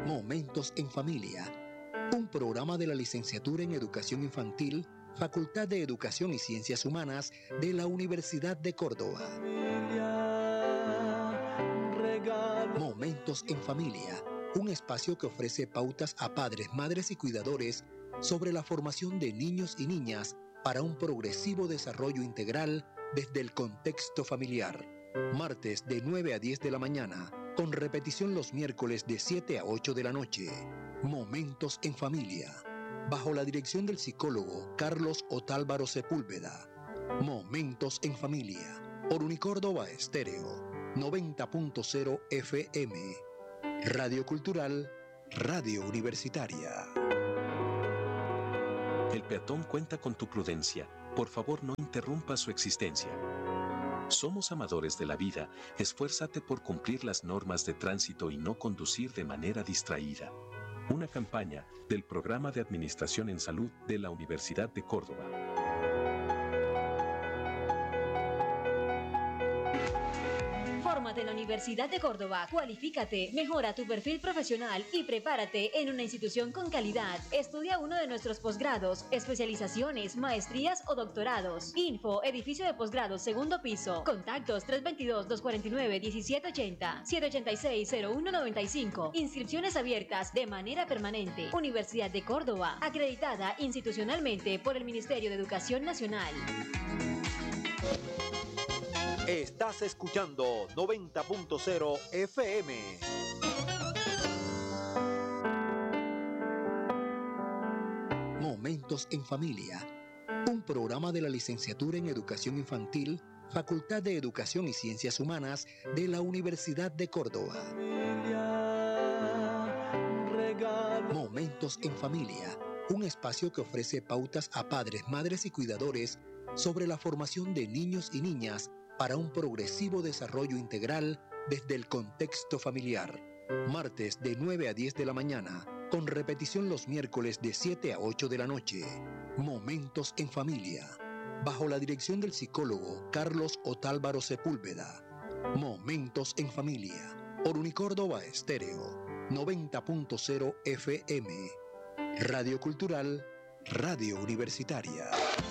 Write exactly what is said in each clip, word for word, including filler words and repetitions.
Momentos en Familia, un programa de la Licenciatura en Educación Infantil, Facultad de Educación y Ciencias Humanas de la Universidad de Córdoba. Momentos en Familia, un espacio que ofrece pautas a padres, madres y cuidadores sobre la formación de niños y niñas para un progresivo desarrollo integral desde el contexto familiar. Martes de nueve a diez de la mañana, con repetición los miércoles de siete a ocho de la noche. Momentos en Familia, bajo la dirección del psicólogo Carlos Otálvaro Sepúlveda. Momentos en Familia, por Unicórdoba Estéreo, noventa punto cero F M. Radio Cultural, Radio Universitaria. El peatón cuenta con tu prudencia. Por favor, no interrumpa su existencia. Somos amadores de la vida. Esfuérzate por cumplir las normas de tránsito y no conducir de manera distraída. Una campaña del Programa de Administración en Salud de la Universidad de Córdoba. Fórmate en la Universidad de Córdoba, cualifícate, mejora tu perfil profesional y prepárate en una institución con calidad. Estudia uno de nuestros posgrados, especializaciones, maestrías o doctorados. Info, edificio de posgrados, segundo piso. Contactos tres dos dos, dos cuatro nueve, uno siete ocho cero, siete ocho seis, cero uno nueve cinco. Inscripciones abiertas de manera permanente. Universidad de Córdoba, acreditada institucionalmente por el Ministerio de Educación Nacional. Estás escuchando noventa punto cero F M. Momentos en Familia, un programa de la Licenciatura en Educación Infantil, Facultad de Educación y Ciencias Humanas de la Universidad de Córdoba. Momentos en Familia, un espacio que ofrece pautas a padres, madres y cuidadores sobre la formación de niños y niñas para un progresivo desarrollo integral desde el contexto familiar. Martes de nueve a diez de la mañana, con repetición los miércoles de siete a ocho de la noche. Momentos en Familia, bajo la dirección del psicólogo Carlos Otálvaro Sepúlveda. Momentos en Familia, por Unicórdoba Estéreo, noventa punto cero F M. Radio Cultural, Radio Universitaria.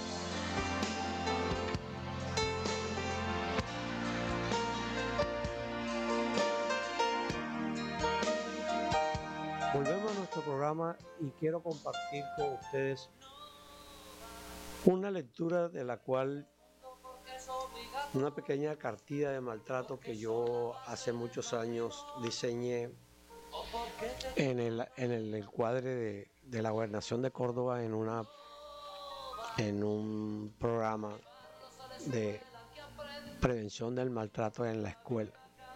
Volvemos a nuestro programa y quiero compartir con ustedes una lectura de la cual, una pequeña cartilla de maltrato que yo hace muchos años diseñé en el, en el encuadre de, de la Gobernación de Córdoba en, una, en un programa de prevención del maltrato en la escuela.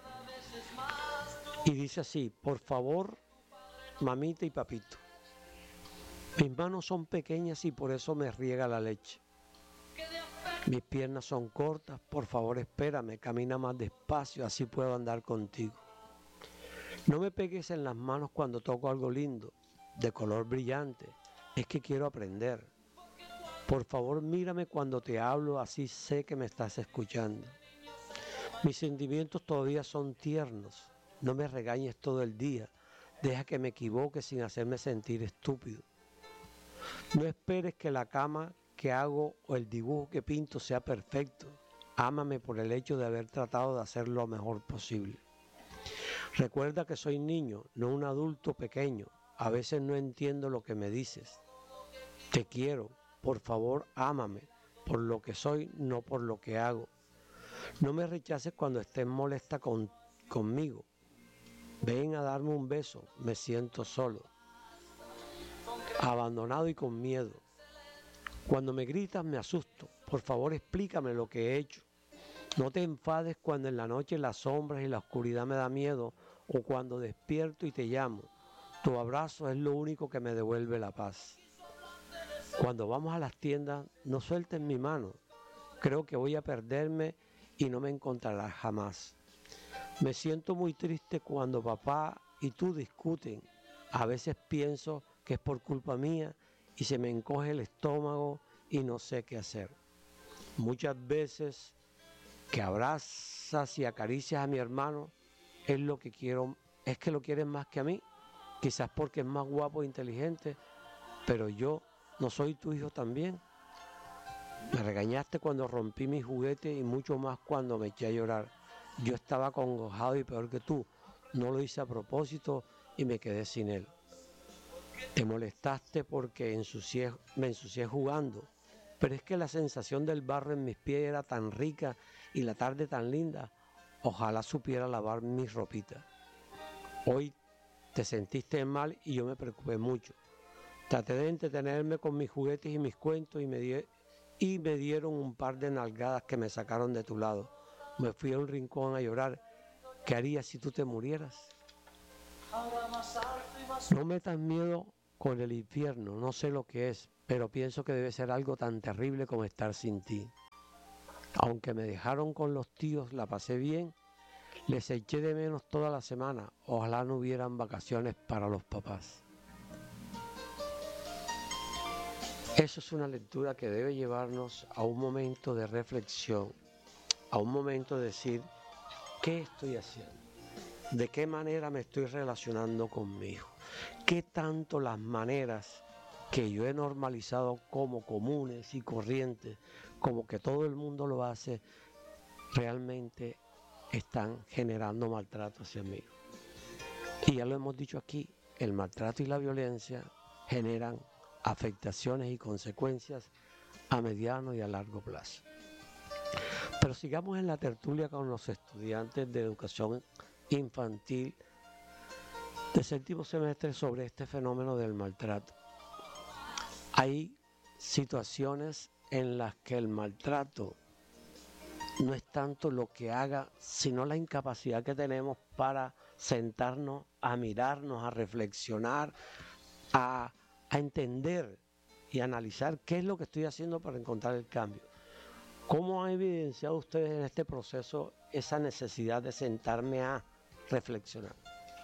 Y dice así: por favor, mamita y papito, mis manos son pequeñas y por eso me riega la leche. Mis piernas son cortas, por favor espérame, camina más despacio, así puedo andar contigo. No me pegues en las manos cuando toco algo lindo, de color brillante, es que quiero aprender. Por favor mírame cuando te hablo, así sé que me estás escuchando. Mis sentimientos todavía son tiernos, no me regañes todo el día. Deja que me equivoque sin hacerme sentir estúpido. No esperes que la cama que hago o el dibujo que pinto sea perfecto. Ámame por el hecho de haber tratado de hacer lo mejor posible. Recuerda que soy niño, no un adulto pequeño. A veces no entiendo lo que me dices. Te quiero, por favor, ámame por lo que soy, no por lo que hago. No me rechaces cuando estés molesta con, conmigo. Ven a darme un beso, me siento solo, abandonado y con miedo. Cuando me gritas me asusto, por favor explícame lo que he hecho. No te enfades cuando en la noche las sombras y la oscuridad me da miedo o cuando despierto y te llamo. Tu abrazo es lo único que me devuelve la paz. Cuando vamos a las tiendas, no sueltes mi mano. Creo que voy a perderme y no me encontrarás jamás. Me siento muy triste cuando papá y tú discuten. A veces pienso que es por culpa mía y se me encoge el estómago y no sé qué hacer. Muchas veces que abrazas y acaricias a mi hermano es lo que quiero, es que lo quieres más que a mí. quizás porque es más guapo e inteligente, pero yo no soy tu hijo también. Me regañaste cuando rompí mi juguete y mucho más cuando me eché a llorar. Yo estaba acongojado y peor que tú. No lo hice a propósito y me quedé sin él. Te molestaste porque ensucié, me ensucié jugando, pero es que la sensación del barro en mis pies era tan rica y la tarde tan linda. Ojalá supiera lavar mis ropitas. Hoy te sentiste mal y yo me preocupé mucho. Traté de entretenerme con mis juguetes y mis cuentos y me, di, y me dieron un par de nalgadas que me sacaron de tu lado. Me fui a un rincón a llorar. ¿Qué harías si tú te murieras? No metas miedo con el infierno, no sé lo que es, pero pienso que debe ser algo tan terrible como estar sin ti. Aunque me dejaron con los tíos, la pasé bien, les eché de menos toda la semana. Ojalá no hubieran vacaciones para los papás. Eso es una lectura que debe llevarnos a un momento de reflexión, a un momento de decir, ¿qué estoy haciendo? ¿De qué manera me estoy relacionando con mi hijo? ¿Qué tanto las maneras que yo he normalizado como comunes y corrientes, como que todo el mundo lo hace, realmente están generando maltrato hacia mí? Y ya lo hemos dicho aquí, el maltrato y la violencia generan afectaciones y consecuencias a mediano y a largo plazo. Pero sigamos en la tertulia con los estudiantes de educación infantil de séptimo semestre sobre este fenómeno del maltrato. Hay situaciones en las que el maltrato no es tanto lo que haga, sino la incapacidad que tenemos para sentarnos a mirarnos, a reflexionar, a, a entender y analizar qué es lo que estoy haciendo para encontrar el cambio. ¿Cómo han evidenciado ustedes en este proceso esa necesidad de sentarme a reflexionar?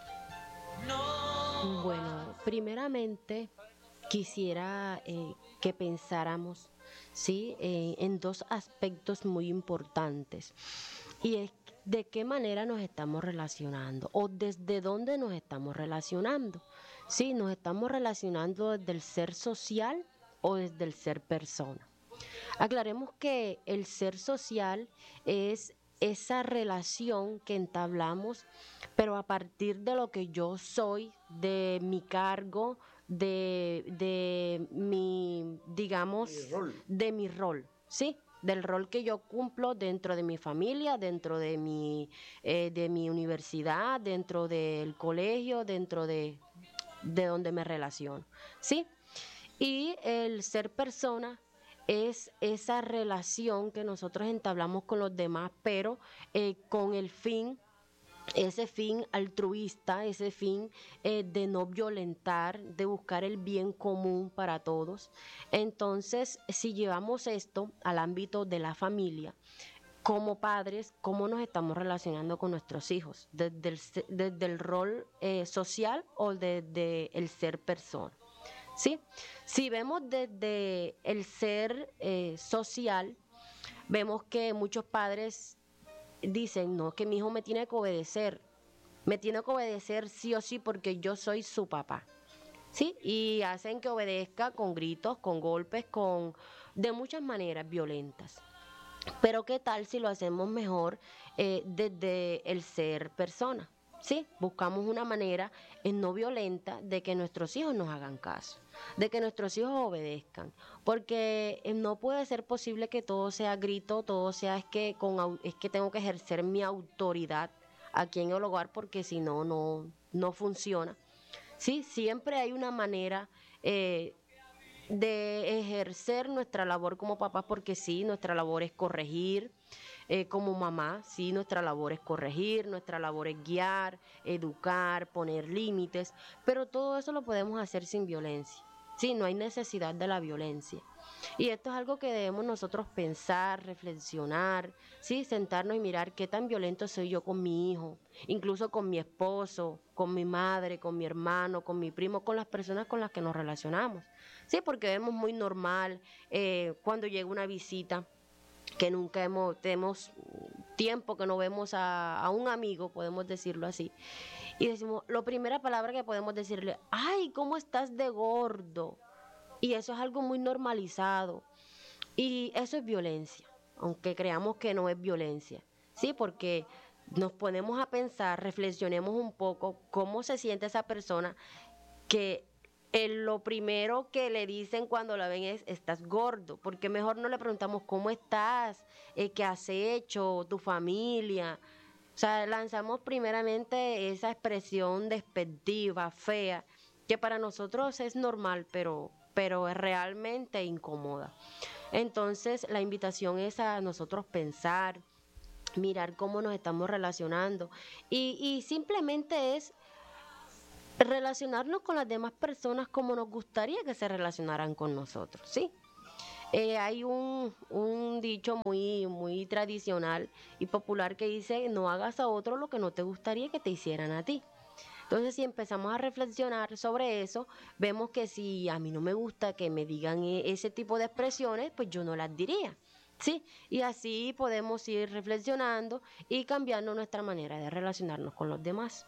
Bueno, primeramente quisiera eh, que pensáramos, ¿sí? eh, en dos aspectos muy importantes, y es de qué manera nos estamos relacionando o desde dónde nos estamos relacionando. ¿Sí? Nos estamos relacionando desde el ser social o desde el ser persona. Aclaremos que el ser social es esa relación que entablamos, pero a partir de lo que yo soy, de mi cargo, de, de mi, digamos, Mi rol. de mi rol, ¿sí? Del rol que yo cumplo dentro de mi familia, dentro de mi, eh, de mi universidad, dentro del colegio, dentro de, de donde me relaciono, ¿sí? Y el ser persona es esa relación que nosotros entablamos con los demás, pero eh, con el fin, ese fin altruista, ese fin eh, de no violentar, de buscar el bien común para todos. Entonces, si llevamos esto al ámbito de la familia, como padres, ¿cómo nos estamos relacionando con nuestros hijos? ¿Desde el, desde el rol eh, social o desde el ser persona? ¿Sí? Si vemos desde el ser eh, social, vemos que muchos padres dicen, no, que mi hijo me tiene que obedecer, me tiene que obedecer sí o sí porque yo soy su papá, ¿sí? Y hacen que obedezca con gritos, con golpes, con de muchas maneras violentas. Pero ¿qué tal si lo hacemos mejor eh, desde el ser persona? Sí, buscamos una manera eh, no violenta de que nuestros hijos nos hagan caso, de que nuestros hijos obedezcan, porque eh, no puede ser posible que todo sea grito, todo sea es que, con, es que tengo que ejercer mi autoridad aquí en el hogar, porque si no, no, no funciona. Sí, siempre hay una manera eh, de ejercer nuestra labor como papás, porque sí, nuestra labor es corregir. Eh, como mamá, sí, nuestra labor es corregir, nuestra labor es guiar, educar, poner límites, pero todo eso lo podemos hacer sin violencia. Sí, no hay necesidad de la violencia. Y esto es algo que debemos nosotros pensar, reflexionar, sí, sentarnos y mirar qué tan violento soy yo con mi hijo, incluso con mi esposo, con mi madre, con mi hermano, con mi primo, con las personas con las que nos relacionamos. Sí, porque vemos muy normal eh, cuando llega una visita, que nunca hemos, tenemos tiempo que no vemos a, a un amigo, podemos decirlo así, y decimos, la primera palabra que podemos decirle, ay, ¿cómo estás de gordo? Y eso es algo muy normalizado. Y eso es violencia, aunque creamos que no es violencia. Sí, porque nos ponemos a pensar, reflexionemos un poco cómo se siente esa persona que el, lo primero que le dicen cuando la ven es, estás gordo, porque mejor no le preguntamos cómo estás, eh, qué has hecho, tu familia. O sea, lanzamos primeramente esa expresión despectiva, fea, que para nosotros es normal, pero, pero es realmente incómoda. Entonces, la invitación es a nosotros pensar, mirar cómo nos estamos relacionando y, y simplemente es relacionarnos con las demás personas como nos gustaría que se relacionaran con nosotros, ¿sí? Eh, hay un, un dicho muy, muy tradicional y popular que dice, no hagas a otro lo que no te gustaría que te hicieran a ti. Entonces, si empezamos a reflexionar sobre eso, vemos que si a mí no me gusta que me digan ese tipo de expresiones, pues yo no las diría, ¿sí? Y así podemos ir reflexionando y cambiando nuestra manera de relacionarnos con los demás.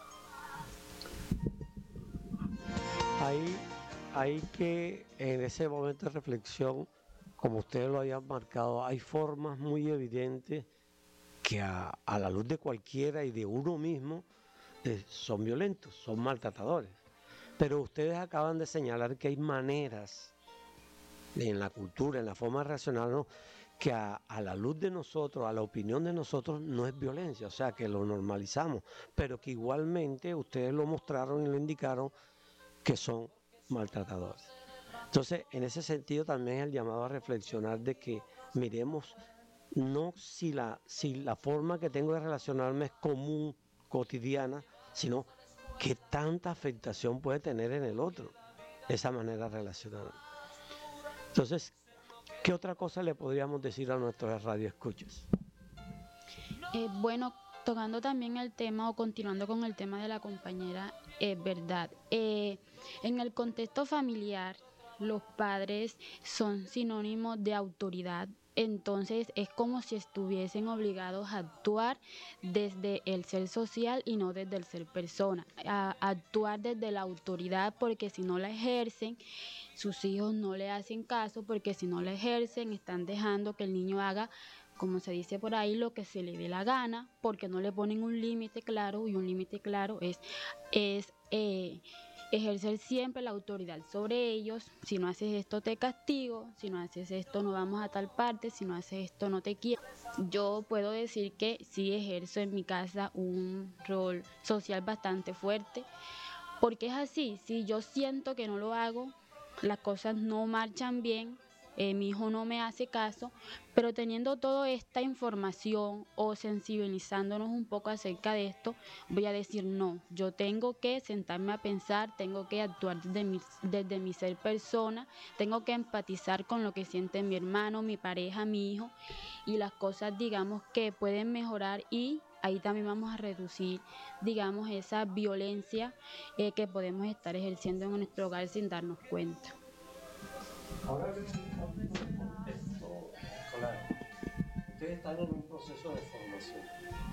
Hay, hay que, en ese momento de reflexión, como ustedes lo habían marcado, hay formas muy evidentes que a, a la luz de cualquiera y de uno mismo eh, son violentos, son maltratadores. Pero ustedes acaban de señalar que hay maneras en la cultura, en la forma de relacionarnos, que a, a la luz de nosotros, a la opinión de nosotros, no es violencia, o sea, que lo normalizamos, pero que igualmente ustedes lo mostraron y lo indicaron que son maltratadores. Entonces, en ese sentido también es el llamado a reflexionar de que miremos no si la, si la forma que tengo de relacionarme es común, cotidiana, sino qué tanta afectación puede tener en el otro esa manera de relacionarme. Entonces, ¿qué otra cosa le podríamos decir a nuestros radioescuchas? Eh, bueno, tocando también el tema o continuando con el tema de la compañera, es eh, verdad. Eh, en el contexto familiar, los padres son sinónimos de autoridad. Entonces es como si estuviesen obligados a actuar desde el ser social y no desde el ser persona, a actuar desde la autoridad, porque si no la ejercen, sus hijos no le hacen caso, porque si no la ejercen están dejando que el niño haga, como se dice por ahí, lo que se le dé la gana, porque no le ponen un límite claro, y un límite claro es, es eh, ejercer siempre la autoridad sobre ellos. Si no haces esto te castigo, si no haces esto no vamos a tal parte, si no haces esto no te quiero. Yo puedo decir que sí ejerzo en mi casa un rol social bastante fuerte, porque es así, si yo siento que no lo hago, las cosas no marchan bien, eh, mi hijo no me hace caso, pero teniendo toda esta información o sensibilizándonos un poco acerca de esto, voy a decir no, yo tengo que sentarme a pensar, tengo que actuar desde mi, desde mi ser persona, tengo que empatizar con lo que siente mi hermano, mi pareja, mi hijo, y las cosas digamos que pueden mejorar, y ahí también vamos a reducir, digamos, esa violencia eh, que podemos estar ejerciendo en nuestro hogar sin darnos cuenta. Ahora que estamos en un contexto escolar, ustedes están en un proceso de formación.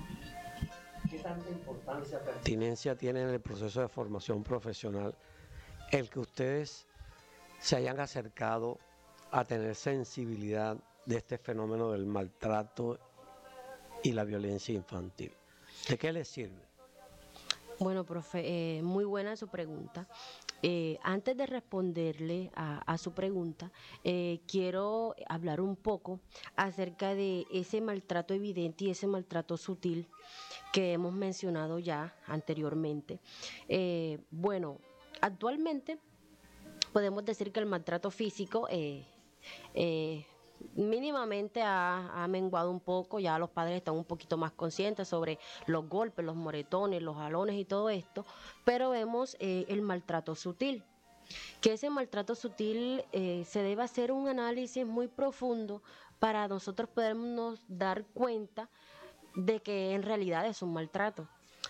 ¿Qué tanta importancia, pertinencia tiene en el proceso de formación profesional el que ustedes se hayan acercado a tener sensibilidad de este fenómeno del maltrato y la violencia infantil? ¿De qué les sirve? Bueno, profe, eh, muy buena su pregunta. Eh, antes de responderle a, a su pregunta, eh, quiero hablar un poco acerca de ese maltrato evidente y ese maltrato sutil que hemos mencionado ya anteriormente. Eh, bueno, actualmente podemos decir que el maltrato físico eh, eh, mínimamente ha, ha menguado un poco, ya los padres están un poquito más conscientes sobre los golpes, los moretones, los jalones y todo esto, pero vemos eh, el maltrato sutil, que ese maltrato sutil eh, se debe hacer un análisis muy profundo para nosotros podernos dar cuenta de que en realidad es un maltrato.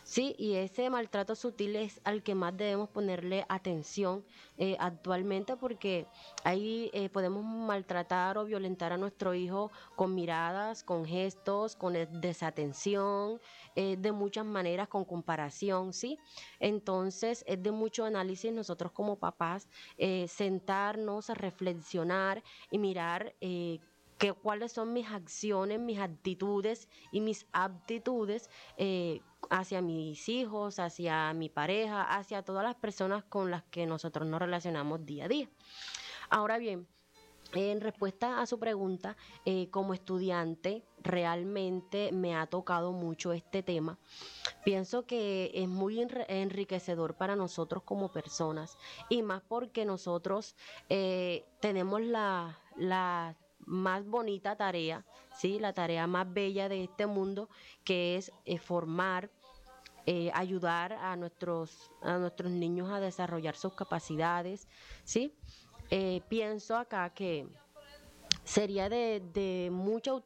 Sí, y ese maltrato sutil es al que más debemos ponerle atención eh, actualmente, porque ahí eh, podemos maltratar o violentar a nuestro hijo con miradas, con gestos, con eh, desatención, eh, de muchas maneras, con comparación, ¿sí? Entonces es de mucho análisis nosotros como papás eh, sentarnos a reflexionar y mirar eh, que, cuáles son mis acciones, mis actitudes y mis aptitudes eh, hacia mis hijos, hacia mi pareja, hacia todas las personas con las que nosotros nos relacionamos día a día. Ahora bien, en respuesta a su pregunta, eh, como estudiante, realmente me ha tocado mucho este tema. Pienso que es muy enriquecedor para nosotros como personas, y más porque nosotros eh, tenemos la, la más bonita tarea, ¿sí? La tarea más bella de este mundo, que es eh, formar, eh, ayudar a nuestros, a nuestros niños a desarrollar sus capacidades, ¿sí? Eh, pienso acá que sería de, de mucha